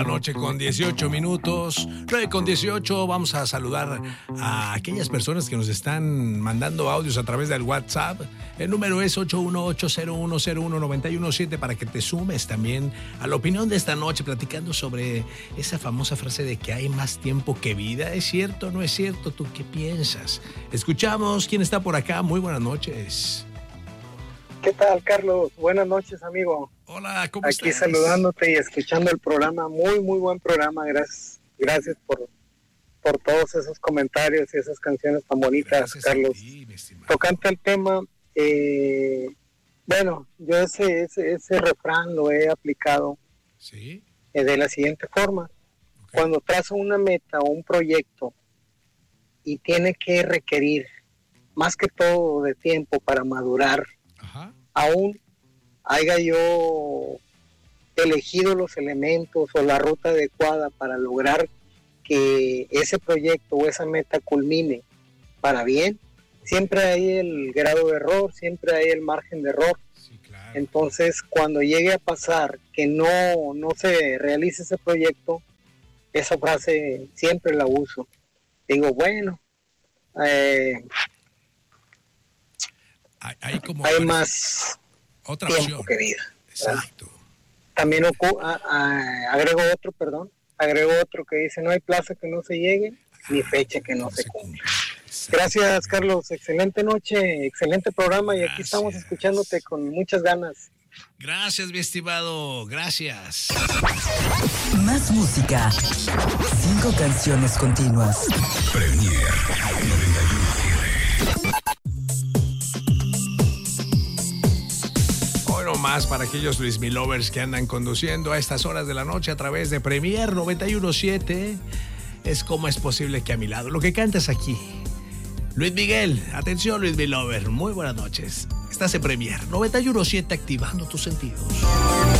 la noche con 18 minutos. 9:18. Vamos a saludar a aquellas personas que nos están mandando audios a través del WhatsApp. El número es 81801019117 para que te sumes también a la opinión de esta noche, platicando sobre esa famosa frase de que hay más tiempo que vida. ¿Es cierto o no es cierto? ¿Tú qué piensas? Escuchamos. ¿Quién está por acá? Muy buenas noches. ¿Qué tal, Carlos? Buenas noches, amigo. Hola, ¿cómo estás? Aquí saludándote y escuchando el programa. Muy, muy buen programa. Gracias por todos esos comentarios y esas canciones tan bonitas, Gracias Carlos. ti, mi estimado. Tocante el tema, bueno, yo ese refrán lo he aplicado ¿Sí? de la siguiente forma. Okay. Cuando trazo una meta o un proyecto y tiene que requerir más que todo de tiempo para madurar, Ajá. aún haya yo elegido los elementos o la ruta adecuada para lograr que ese proyecto o esa meta culmine para bien, siempre hay el grado de error, siempre hay el margen de error. Sí, claro. Entonces, cuando llegue a pasar que no se realice ese proyecto, esa frase siempre la uso. Digo, bueno, Hay como hay más otra tiempo opción. que vida. Exacto. También agrego otro que dice, no hay plazo que no se llegue, ni fecha que no se cumpla. Gracias, Carlos. Excelente noche, excelente programa. Y aquí estamos escuchándote con muchas ganas. Gracias, mi estimado. Gracias. Más música. 5 canciones continuas. Premier 91.7. Hoy no más para aquellos Luis Mi Lovers que andan conduciendo a estas horas de la noche a través de Premier 91.7. Es como es posible que a mi lado lo que cantas aquí. Luis Miguel, atención Luis Mi Lover, muy buenas noches. Estás en Premier 91.7 activando tus sentidos.